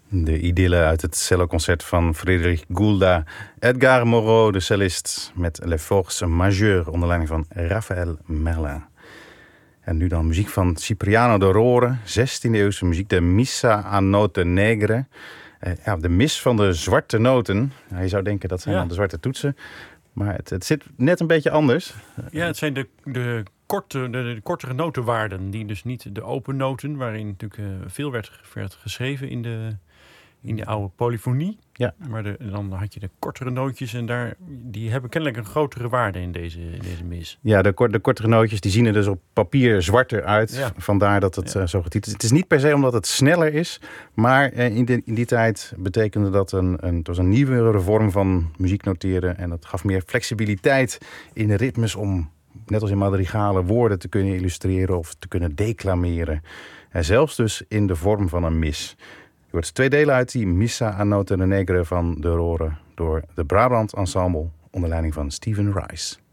De idylle uit het celloconcert van Frédéric Goulda. Edgar Moreau, de cellist, met Les Forces Majeures onder leiding van Raphaël Merlin. En nu dan muziek van Cipriano de Rore, 16e-eeuwse muziek, de Missa a note negre. De mis van de zwarte noten. Je zou denken dat zijn dan de zwarte toetsen. Maar het zit net een beetje anders. Ja, het zijn de kortere notenwaarden. Die dus niet de open noten, waarin natuurlijk veel werd geschreven in de oude polyfonie. Ja. Maar dan had je de kortere nootjes en die hebben kennelijk een grotere waarde in deze mis. Ja, de kortere nootjes die zien er dus op papier zwarter uit. Ja. Vandaar dat het zo getiteld is. Het is niet per se omdat het sneller is. Maar in die tijd betekende dat het was een nieuwere vorm van muziek noteren. En dat gaf meer flexibiliteit in de ritmes om, net als in madrigalen, woorden te kunnen illustreren of te kunnen declameren. En zelfs dus in de vorm van een mis. Je hoort 2 delen uit die Missa a note negre van de Rore door de Brabant Ensemble onder leiding van Stephen Rice.